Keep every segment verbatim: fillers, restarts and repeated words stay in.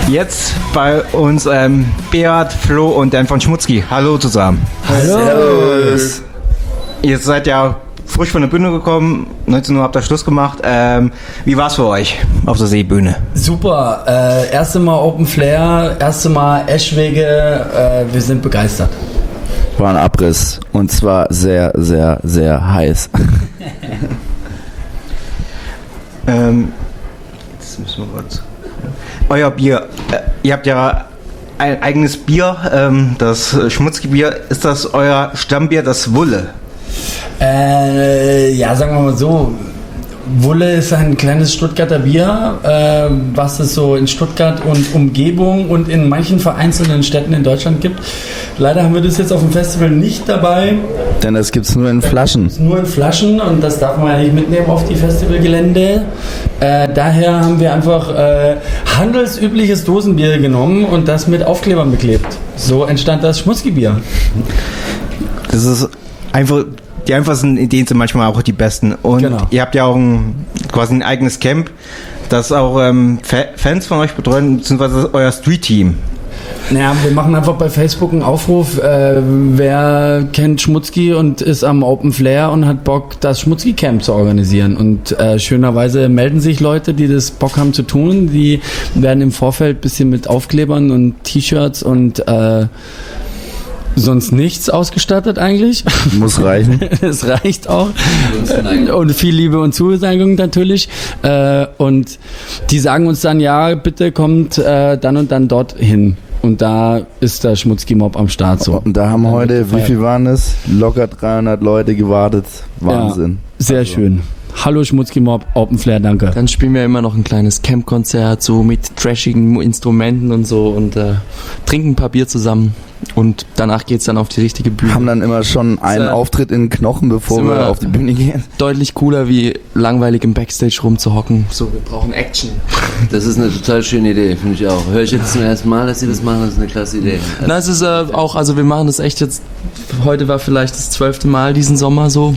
Jetzt bei uns ähm, Beat, Flo und Dan von Schmutzki. Hallo zusammen. Hallo. Servus. Ihr seid ja frisch von der Bühne gekommen, neunzehn Uhr habt ihr Schluss gemacht. Ähm, wie war's für euch auf der Seebühne? Super. Äh, erste Mal Open Flair, erste Mal Eschwege. Äh, wir sind begeistert. War ein Abriss und zwar sehr, sehr, sehr heiß. ähm, jetzt müssen wir kurz. Euer Bier. Äh, ihr habt ja ein eigenes Bier, ähm, das Schmutzki-Bier. Ist das euer Stammbier, das Wulle? Äh, ja, sagen wir mal so. Wulle ist ein kleines Stuttgarter Bier, äh, was es so in Stuttgart und Umgebung und in manchen vereinzelten Städten in Deutschland gibt. Leider haben wir das jetzt auf dem Festival nicht dabei. Denn das gibt es nur in Flaschen. Nur in Flaschen und das darf man ja nicht mitnehmen auf die Festivalgelände. Äh, daher haben wir einfach äh, handelsübliches Dosenbier genommen und das mit Aufklebern beklebt. So entstand das Schmutzki-Bier. Das ist einfach... Die einfachsten Ideen sind manchmal auch die besten. Und genau. Ihr habt ja auch ein, quasi ein eigenes Camp, das auch ähm, Fans von euch betreuen, beziehungsweise euer Street-Team. Naja, wir machen einfach bei Facebook einen Aufruf, äh, wer kennt Schmutzki und ist am Open Flair und hat Bock, das Schmutzki-Camp zu organisieren. Und äh, schönerweise melden sich Leute, die das Bock haben zu tun. Die werden im Vorfeld ein bisschen mit Aufklebern und T-Shirts und äh, sonst nichts ausgestattet eigentlich. Muss reichen. Es reicht auch. Und viel Liebe und Zusagung natürlich. Und die sagen uns dann, ja, bitte kommt dann und dann dorthin. Und da ist der Schmutzki-Mob am Start so. Und da haben heute, wie viel waren es? Locker dreihundert Leute gewartet. Wahnsinn. Ja, sehr also. Schön. Hallo Schmutzki-Mob, Open Flair, danke. Dann spielen wir immer noch ein kleines Camp-Konzert, so mit trashigen Instrumenten und so und äh, trinken ein paar Bier zusammen und danach geht's dann auf die richtige Bühne. Haben dann immer schon einen äh, Auftritt in den Knochen, bevor wir auf die Bühne gehen. Deutlich cooler, wie langweilig im Backstage rumzuhocken. So, wir brauchen Action. Das ist eine total schöne Idee, finde ich auch. Höre ich jetzt zum ersten Mal, dass Sie das machen, das ist eine klasse Idee. Also Na, es ist äh, auch, also wir machen das echt jetzt, heute war vielleicht das zwölfte Mal diesen Sommer so.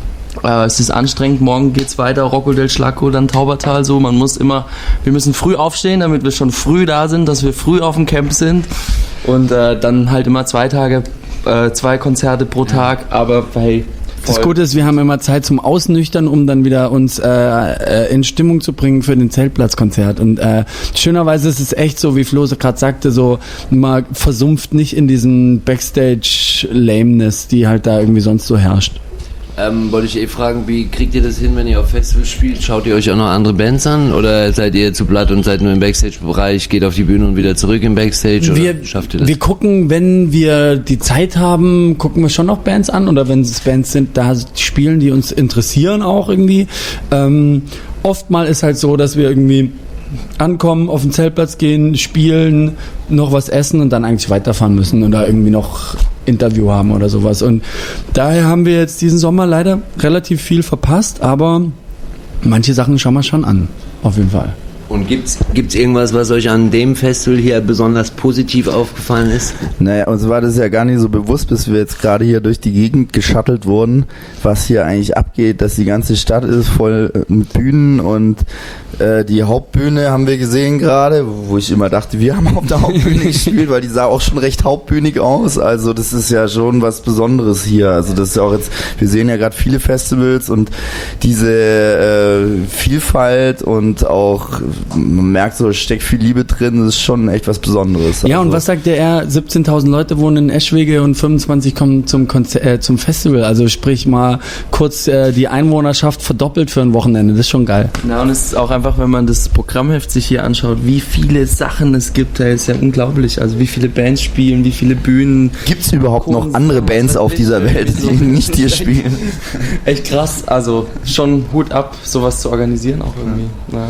Äh, es ist anstrengend, morgen geht's weiter, Rocco del Schlacco, dann Taubertal, so, man muss immer, wir müssen früh aufstehen, damit wir schon früh da sind, dass wir früh auf dem Camp sind und äh, dann halt immer zwei Tage, äh, zwei Konzerte pro Tag, aber hey, das Gute ist, wir haben immer Zeit zum Ausnüchtern, um dann wieder uns äh, in Stimmung zu bringen für den Zeltplatzkonzert. Und äh, schönerweise ist es echt so, wie Flo gerade sagte, so man versumpft nicht in diesen Backstage-Lameness, die halt da irgendwie sonst so herrscht. Ähm, wollte ich eh fragen, wie kriegt ihr das hin, wenn ihr auf Festivals spielt? Schaut ihr euch auch noch andere Bands an oder seid ihr zu platt und seid nur im Backstage-Bereich, geht auf die Bühne und wieder zurück im Backstage? Oder wir, schafft ihr das? Wir gucken, wenn wir die Zeit haben, gucken wir schon noch Bands an oder wenn es Bands sind, da spielen, die uns interessieren auch irgendwie. Ähm, oftmal ist halt so, dass wir irgendwie ankommen, auf den Zeltplatz gehen, spielen, noch was essen und dann eigentlich weiterfahren müssen oder irgendwie noch Interview haben oder sowas. Und daher haben wir jetzt diesen Sommer leider relativ viel verpasst, aber manche Sachen schauen wir schon an, auf jeden Fall. Und gibt's gibt's irgendwas, was euch an dem Festival hier besonders positiv aufgefallen ist? Naja, uns war das ja gar nicht so bewusst, bis wir jetzt gerade hier durch die Gegend geschattelt wurden, was hier eigentlich abgeht, dass die ganze Stadt ist voll mit Bühnen und äh, die Hauptbühne haben wir gesehen gerade, wo ich immer dachte, wir haben auf der Hauptbühne gespielt, weil die sah auch schon recht hauptbühnig aus. Also das ist ja schon was Besonderes hier. Also das ist ja auch jetzt, wir sehen ja gerade viele Festivals und diese äh, Vielfalt und auch man merkt so, es steckt viel Liebe drin, das ist schon echt was Besonderes. Ja, also. Und was sagte er? siebzehntausend Leute wohnen in Eschwege und fünfundzwanzig kommen zum, Konzer- äh, zum Festival. Also sprich mal kurz äh, die Einwohnerschaft verdoppelt für ein Wochenende. Das ist schon geil. Ja, und es ist auch einfach, wenn man das Programmheft sich hier anschaut, wie viele Sachen es gibt, das ist ja unglaublich. Also wie viele Bands spielen, wie viele Bühnen. Gibt es überhaupt noch andere Bands auf dieser Welt, die nicht hier spielen? Echt krass, also schon Hut ab, sowas zu organisieren auch irgendwie. Ja.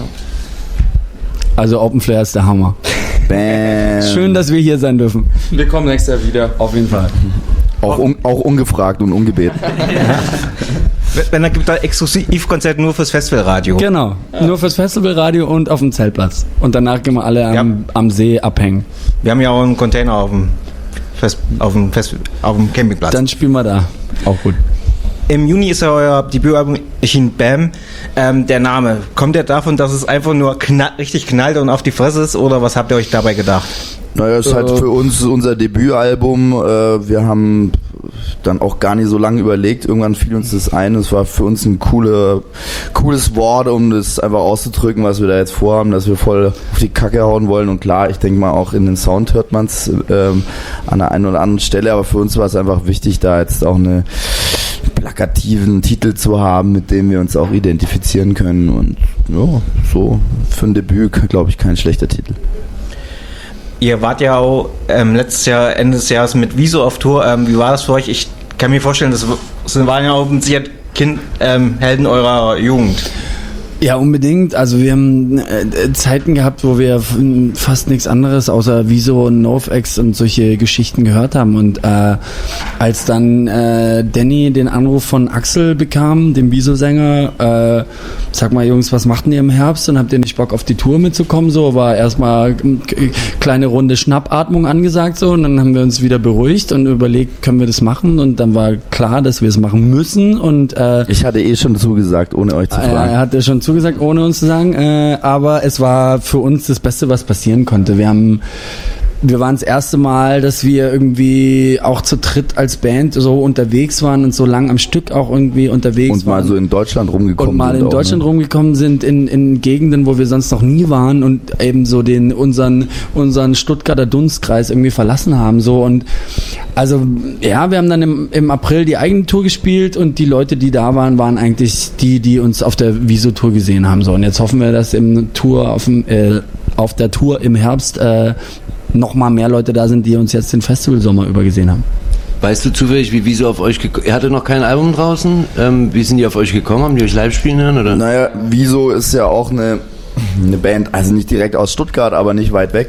Also Open Flair ist der Hammer. Bam. Schön, dass wir hier sein dürfen. Wir kommen nächstes Jahr wieder. Auf jeden Fall. Auch, un, auch ungefragt und ungebeten. Wenn, dann gibt es da Exklusivkonzert nur fürs Festivalradio. Genau, ja. Nur fürs Festivalradio und auf dem Zeltplatz. Und danach gehen wir alle am, ja. am See abhängen. Wir haben ja auch einen Container auf dem, Fest, auf dem, Fest, auf dem Campingplatz. Dann spielen wir da. Auch gut. im Juni ist ja euer Debütalbum erschienen, Bam. Ähm, der Name, kommt der davon, dass es einfach nur knall, richtig knallt und auf die Fresse ist, oder was habt ihr euch dabei gedacht? Naja, es ist halt für uns unser Debütalbum. Äh, wir haben dann auch gar nicht so lange überlegt. Irgendwann fiel uns das ein. Es war für uns ein coole, cooles Wort, um das einfach auszudrücken, was wir da jetzt vorhaben, dass wir voll auf die Kacke hauen wollen. Und klar, ich denke mal, auch in den Sound hört man es ähm, an der einen oder anderen Stelle. Aber für uns war es einfach wichtig, da jetzt auch eine plakativen Titel zu haben, mit dem wir uns auch identifizieren können. Und ja, so für ein Debüt, glaube ich, kein schlechter Titel. Ihr wart ja auch ähm, letztes Jahr, Ende des Jahres mit Wieso auf Tour. Ähm, wie war das für euch? Ich kann mir vorstellen, das waren ja auch sicher Kind, ähm, Helden eurer Jugend. Ja, unbedingt. Also wir haben äh, Zeiten gehabt, wo wir f- fast nichts anderes außer Wieso und NoFX und solche Geschichten gehört haben. Und äh, als dann äh, Danny den Anruf von Axel bekam, dem Wieso-Sänger, äh, sag mal Jungs, was macht denn ihr im Herbst und habt ihr nicht Bock auf die Tour mitzukommen? So war erstmal k- kleine Runde Schnappatmung angesagt so und dann haben wir uns wieder beruhigt und überlegt, können wir das machen? Und dann war klar, dass wir es machen müssen. Und äh, ich hatte eh schon zugesagt, ohne euch zu fragen. Er hatte schon zugesagt, ohne uns zu sagen, äh, aber es war für uns das Beste, was passieren konnte. Wir haben Wir waren das erste Mal, dass wir irgendwie auch zu dritt als Band so unterwegs waren und so lang am Stück auch irgendwie unterwegs waren. Und mal waren. so in Deutschland rumgekommen Und mal sind in auch, Deutschland ne? rumgekommen sind, in, in Gegenden, wo wir sonst noch nie waren und eben so den, unseren, unseren Stuttgarter Dunstkreis irgendwie verlassen haben, so. Und also, ja, wir haben dann im, im April die eigene Tour gespielt und die Leute, die da waren, waren eigentlich die, die uns auf der Wieso-Tour gesehen haben, so. Und jetzt hoffen wir, dass im Tour, auf dem, äh, auf der Tour im Herbst, äh, noch mal mehr Leute da sind, die uns jetzt den Festivalsommer über gesehen haben. Weißt du zufällig, wie Wieso auf euch gekommen? Ihr hattet noch kein Album draußen. Ähm, wie sind die auf euch gekommen? Haben die euch live spielen hören? Oder? Naja, Wieso ist ja auch eine, eine Band, also nicht direkt aus Stuttgart, aber nicht weit weg.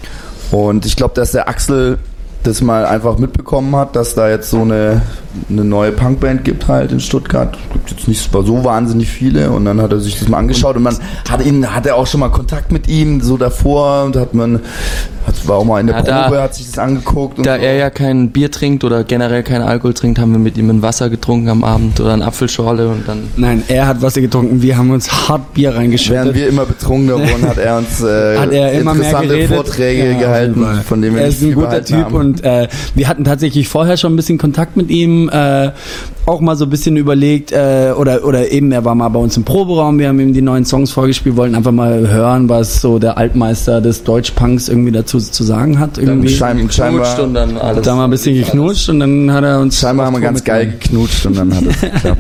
Und ich glaube, dass der Axel das mal einfach mitbekommen hat, dass da jetzt so eine, eine neue Punkband gibt halt in Stuttgart. Gibt jetzt nicht so wahnsinnig viele und dann hat er sich das mal angeschaut und man hat ihn, hat er auch schon mal Kontakt mit ihm so davor und hat man, hat, war auch mal in der Ja, Probe, da- hat sich das angeguckt. Und Da so. er ja kein Bier trinkt oder generell keinen Alkohol trinkt, haben wir mit ihm ein Wasser getrunken am Abend oder eine Apfelschorle und dann... Nein, er hat Wasser getrunken, wir haben uns hart Bier reingeschüttet. Während wir immer betrunkener wurden, hat er uns äh, hat er immer mehr interessante geredet. Vorträge Ja, gehalten, auf jeden Fall. von denen wir er nicht ist ein viel guter behalten Typ haben. und äh, wir hatten tatsächlich vorher schon ein bisschen Kontakt mit ihm, äh, auch mal so ein bisschen überlegt äh, oder oder eben er war mal bei uns im Proberaum, wir haben ihm die neuen Songs vorgespielt, wollten einfach mal hören, was so der Altmeister des Deutschpunks irgendwie dazu zu sagen hat. Irgendwie. Schein, scheinbar, Knutscht und dann alles. Da haben wir ein bisschen geknutscht und dann hat er uns scheinbar haben wir auf Tour ganz geil mitgenommen. geknutscht und dann hat es geklappt.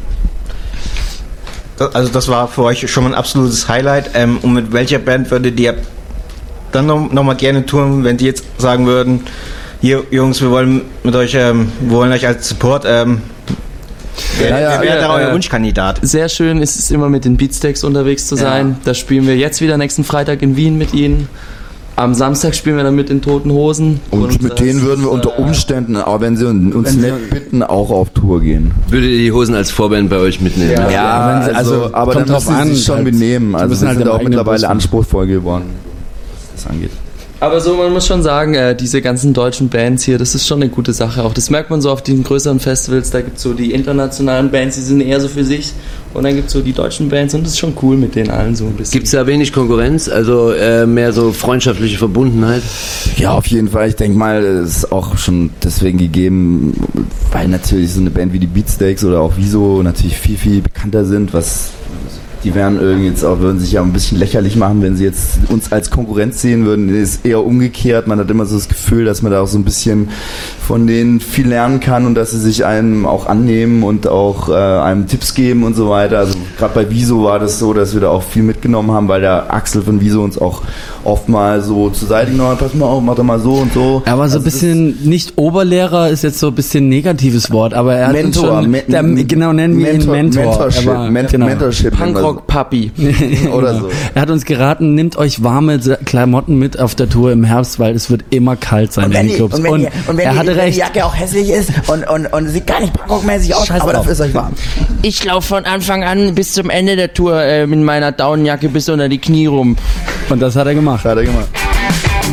Das, also das war für euch schon mal ein absolutes Highlight. Ähm, und mit welcher Band würdet ihr dann noch, noch mal gerne touren, wenn die jetzt sagen würden, hier Jungs, wir wollen mit euch, ähm, wir wollen euch als Support, ähm, wer, Ja, ja, wer wäre ja, da euer äh, Wunschkandidat? Sehr schön ist es immer mit den Beatsteaks unterwegs zu sein. Ja. Da spielen wir jetzt wieder nächsten Freitag in Wien mit ihnen. Am Samstag spielen wir dann mit den Toten Hosen. Und mit das denen würden wir ist, unter äh, Umständen, aber wenn sie uns Wenn sie- nett bitten, auch auf Tour gehen. Würdet ihr die Hosen als Vorband bei euch mitnehmen? Ja. Ja, wenn sie- also, also, aber dann kommt drauf müssen sie an, sich schon halt. benehmen. Die Also müssen wir halt sind im auch eigenen mittlerweile Bus fahren. anspruchsvoll geworden, was das angeht. Aber so, man muss schon sagen, äh, diese ganzen deutschen Bands hier, das ist schon eine gute Sache. Auch das merkt man so auf diesen größeren Festivals. Da gibt es so die internationalen Bands, die sind eher so für sich. Und dann gibt es so die deutschen Bands und das ist schon cool mit denen allen so ein bisschen. Gibt es da wenig Konkurrenz? Also äh, mehr so freundschaftliche Verbundenheit? Ja, auf jeden Fall. Ich denke mal, es ist auch schon deswegen gegeben, weil natürlich so eine Band wie die Beatsteaks oder auch Wieso natürlich viel, viel bekannter sind, was die wären irgendwie jetzt auch, würden sich ja ein bisschen lächerlich machen, wenn sie jetzt uns als Konkurrenz sehen würden. Es ist eher umgekehrt. Man hat immer so das Gefühl, dass man da auch so ein bisschen von denen viel lernen kann und dass sie sich einem auch annehmen und auch äh, einem Tipps geben und so weiter. Also gerade bei Wieso war das so, dass wir da auch viel mitgenommen haben, weil der Axel von Wieso uns auch oft mal so zur Seite genommen hat, pass mal auf, mach doch mal so und so. Er war so ein Also das bisschen, nicht Oberlehrer ist jetzt so ein bisschen negatives Wort, aber er hat Mentor, uns schon, Me- der, genau nennen wir ihn Mentor, Mentor. Mentorship, Er war, Men- genau. Mentorship nennen wir so. Punkrock-Papi. Oder Genau. so. Er hat uns geraten, nehmt euch warme Klamotten mit auf der Tour im Herbst, weil es wird immer kalt sein Und in wenn, den die, Clubs. und wenn, Und die, und wenn, er die, hatte wenn die recht. Jacke auch hässlich ist und, und, und sieht gar nicht Punkrock-mäßig aus, Scheiß aber drauf. dafür ist euch warm. Ich laufe von Anfang an bis zum Ende der Tour äh, mit meiner Daunenjacke bis unter die Knie rum. Und das hat er gemacht. Hat er gemacht.